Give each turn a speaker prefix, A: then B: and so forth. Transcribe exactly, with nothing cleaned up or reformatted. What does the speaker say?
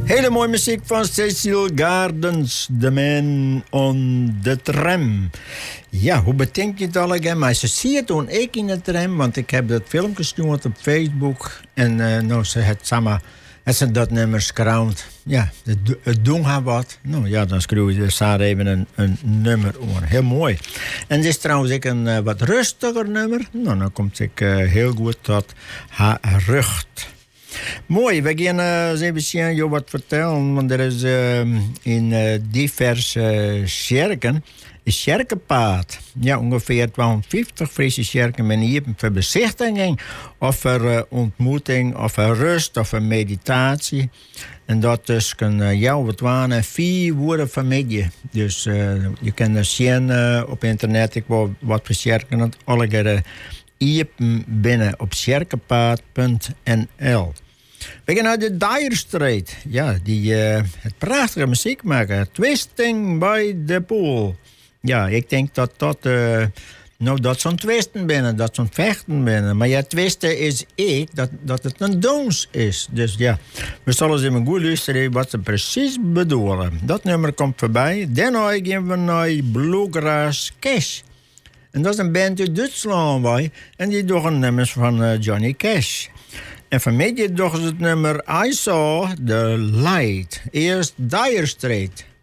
A: Hele mooie muziek van Cecil Gardens, The Man on the Tram. Ja, hoe bedenk je het al again? Maar ze zie het toen ik in de tram, want ik heb dat filmpje gestuurd op Facebook. En uh, nou, ze het samen, het zijn dat nummers crowned. Ja, het, het doen haar wat. Nou ja, dan schreeuw je daar even een, een nummer over. Heel mooi. En dit is trouwens ook een uh, wat rustiger nummer. Nou, dan komt ik uh, heel goed tot haar rucht. Mooi, we gaan uh, eens even zien, jou wat vertellen. Want er is uh, in uh, diverse uh, kerken een kerkenpaad. Ja, ongeveer tweehonderdvijftig Friese kerken met hier voor bezichtiging. Of voor uh, ontmoeting, of voor rust, of voor meditatie. En dat dus kan uh, jou wat waren vier woorden van midden. Dus uh, je kan er zien uh, op internet ik wil wat voor kerken het alle keer hier binnen op kerkenpaad punt n l. We gaan naar de Dire Straits. Ja, die uh, het prachtige muziek maken. Twisting by the Pool. Ja, ik denk dat dat... Uh, nou, dat zo'n twisten binnen, dat zo'n vechten binnen. Maar ja, twisten is ik, dat, dat het een dans is. Dus ja, we zullen eens even goed luisteren wat ze precies bedoelen. Dat nummer komt voorbij. Daarna gaan we naar Bluegrass Cash. En dat is een band uit Duitsland bij. En die doen nummers van uh, Johnny Cash. En vanmiddag doen ze het nummer I Saw the Light. Eerst Dire Straits.